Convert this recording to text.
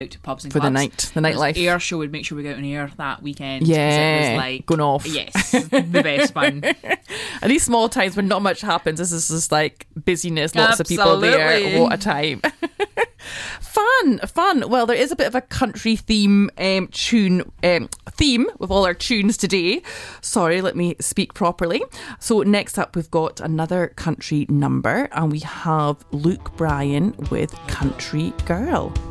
to pubs and for clubs. the nightlife. Air show would make sure we go out on air that weekend. Yeah, it was like going off. Yes, the best fun. And these small towns when not much happens, this is just like busyness, lots of people there. What a time. Fun. Well, there is a bit of a country theme with all our tunes today. Sorry, let me speak properly. So next up, we've got another country number, and we have Luke Bryan with Country Girl.